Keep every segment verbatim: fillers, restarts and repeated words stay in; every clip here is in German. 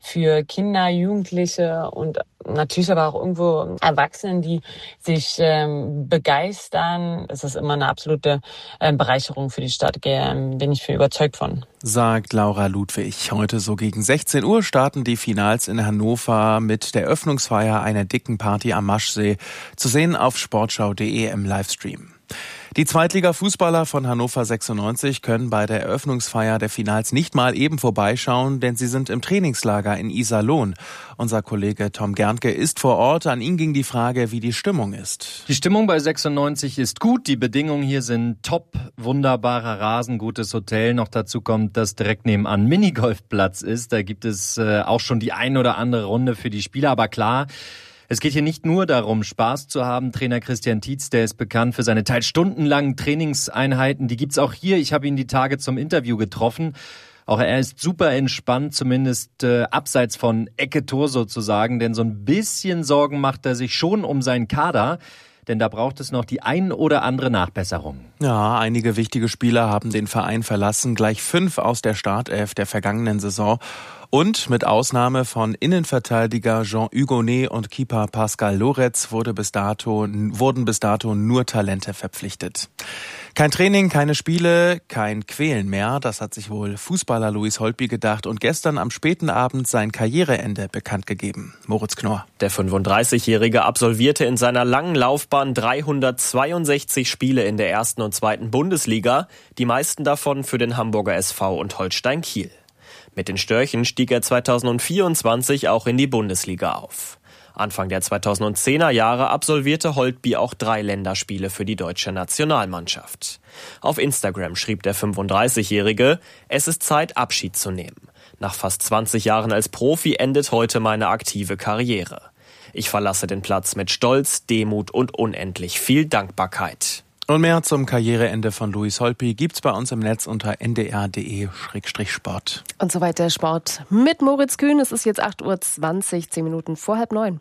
für Kinder, Jugendliche und natürlich aber auch irgendwo Erwachsenen, die sich ähm, begeistern. Es ist immer eine absolute äh, Bereicherung für die Stadt. Ähm, bin ich für überzeugt von. Sagt Laura Ludwig. Heute so gegen sechzehn Uhr starten die Finals in Hannover mit der Öffnungsfeier einer dicken Party am Maschsee. Zu sehen auf sportschau punkt de im Livestream. Die Zweitliga-Fußballer von Hannover sechsundneunzig können bei der Eröffnungsfeier der Finals nicht mal eben vorbeischauen, denn sie sind im Trainingslager in Iserlohn. Unser Kollege Tom Gerntke ist vor Ort. An ihn ging die Frage, wie die Stimmung ist. Die Stimmung bei sechsundneunzig ist gut. Die Bedingungen hier sind top. Wunderbarer Rasen, gutes Hotel. Noch dazu kommt, dass direkt nebenan Minigolfplatz ist. Da gibt es äh, auch schon die ein oder andere Runde für die Spieler. Aber klar, es geht hier nicht nur darum, Spaß zu haben. Trainer Christian Tietz, der ist bekannt für seine teils stundenlangen Trainingseinheiten. Die gibt's auch hier. Ich habe ihn die Tage zum Interview getroffen. Auch er ist super entspannt, zumindest äh, abseits von Ecke-Tor sozusagen. Denn so ein bisschen Sorgen macht er sich schon um seinen Kader. Denn da braucht es noch die ein oder andere Nachbesserung. Ja, einige wichtige Spieler haben den Verein verlassen. Gleich fünf aus der Startelf der vergangenen Saison. Und mit Ausnahme von Innenverteidiger Jean Hugonet und Keeper Pascal Loretz wurde bis dato, wurden bis dato nur Talente verpflichtet. Kein Training, keine Spiele, kein Quälen mehr. Das hat sich wohl Fußballer Louis Holtby gedacht und gestern am späten Abend sein Karriereende bekannt gegeben. Moritz Knorr. Der fünfunddreißigjährige absolvierte in seiner langen Laufbahn dreihundertzweiundsechzig Spiele in der ersten und zweiten Bundesliga, die meisten davon für den Hamburger S V und Holstein Kiel. Mit den Störchen stieg er zweitausendvierundzwanzig auch in die Bundesliga auf. Anfang der zweitausendzehner Jahre absolvierte Holtby auch drei Länderspiele für die deutsche Nationalmannschaft. Auf Instagram schrieb der fünfunddreißigjährige, es ist Zeit, Abschied zu nehmen. Nach fast zwanzig Jahren als Profi endet heute meine aktive Karriere. Ich verlasse den Platz mit Stolz, Demut und unendlich viel Dankbarkeit. Und mehr zum Karriereende von Louis Holtby gibt's bei uns im Netz unter n d r punkt d e Schrägstrich sport. Und soweit der Sport mit Moritz Kühn. Es ist jetzt acht Uhr zwanzig, zehn Minuten vor halb neun.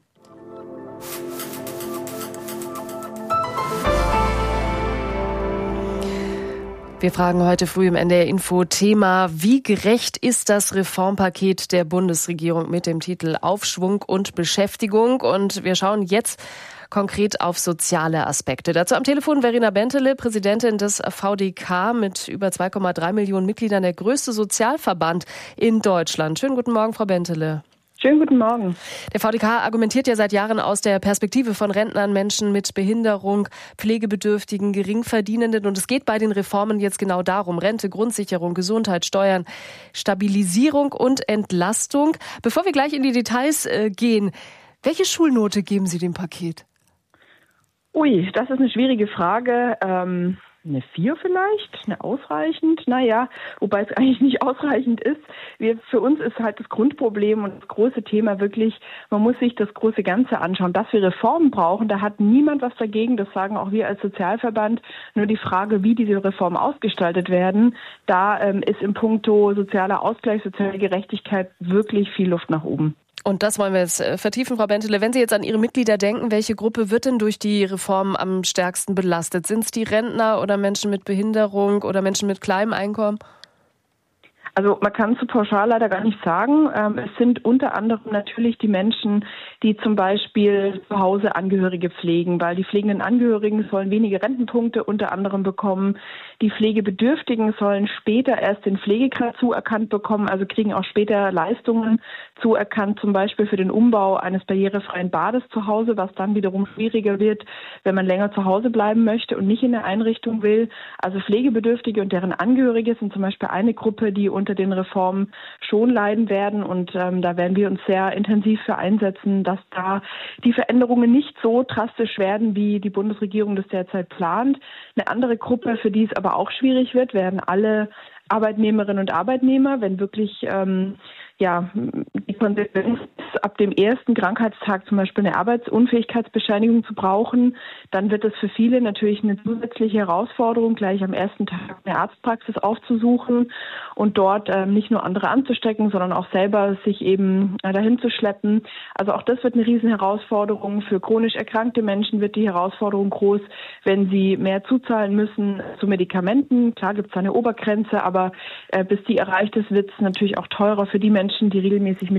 Wir fragen heute früh im N D R Info Thema, wie gerecht ist das Reformpaket der Bundesregierung mit dem Titel Aufschwung und Beschäftigung? Und wir schauen jetzt konkret auf soziale Aspekte. Dazu am Telefon Verena Bentele, Präsidentin des V D K mit über zwei Komma drei Millionen Mitgliedern, der größte Sozialverband in Deutschland. Schönen guten Morgen, Frau Bentele. Schönen guten Morgen. Der V D K argumentiert ja seit Jahren aus der Perspektive von Rentnern, Menschen mit Behinderung, Pflegebedürftigen, Geringverdienenden. Und es geht bei den Reformen jetzt genau darum. Rente, Grundsicherung, Gesundheit, Steuern, Stabilisierung und Entlastung. Bevor wir gleich in die Details äh, gehen, welche Schulnote geben Sie dem Paket? Ui, das ist eine schwierige Frage. Ähm, eine vier vielleicht? Eine ausreichend? Naja, wobei es eigentlich nicht ausreichend ist. Wir, für uns ist halt das Grundproblem und das große Thema wirklich, man muss sich das große Ganze anschauen. Dass wir Reformen brauchen, da hat niemand was dagegen. Das sagen auch wir als Sozialverband. Nur die Frage, wie diese Reformen ausgestaltet werden, da ähm, ist im Puncto sozialer Ausgleich, soziale Gerechtigkeit wirklich viel Luft nach oben. Und das wollen wir jetzt vertiefen, Frau Bentele. Wenn Sie jetzt an Ihre Mitglieder denken, welche Gruppe wird denn durch die Reform am stärksten belastet? Sind es die Rentner oder Menschen mit Behinderung oder Menschen mit kleinem Einkommen? Also man kann zu pauschal leider gar nicht sagen. Ähm, es sind unter anderem natürlich die Menschen, die zum Beispiel zu Hause Angehörige pflegen, weil die pflegenden Angehörigen sollen wenige Rentenpunkte unter anderem bekommen. Die Pflegebedürftigen sollen später erst den Pflegegrad zuerkannt bekommen, also kriegen auch später Leistungen zuerkannt, zum Beispiel für den Umbau eines barrierefreien Bades zu Hause, was dann wiederum schwieriger wird, wenn man länger zu Hause bleiben möchte und nicht in der Einrichtung will. Also Pflegebedürftige und deren Angehörige sind zum Beispiel eine Gruppe, die unter den Reformen schon leiden werden. Und ähm, da werden wir uns sehr intensiv für einsetzen, dass da die Veränderungen nicht so drastisch werden, wie die Bundesregierung das derzeit plant. Eine andere Gruppe, für die es aber auch schwierig wird, werden alle Arbeitnehmerinnen und Arbeitnehmer, wenn wirklich ähm, ja, die Konsequenz ab dem ersten Krankheitstag zum Beispiel eine Arbeitsunfähigkeitsbescheinigung zu brauchen, dann wird es für viele natürlich eine zusätzliche Herausforderung, gleich am ersten Tag eine Arztpraxis aufzusuchen und dort ähm, nicht nur andere anzustecken, sondern auch selber sich eben äh, dahin zu schleppen. Also auch das wird eine riesen Herausforderung. Für chronisch erkrankte Menschen wird die Herausforderung groß, wenn sie mehr zuzahlen müssen zu Medikamenten. Klar gibt es eine Obergrenze, aber äh, bis die erreicht ist, wird es natürlich auch teurer für die Menschen, die regelmäßig mit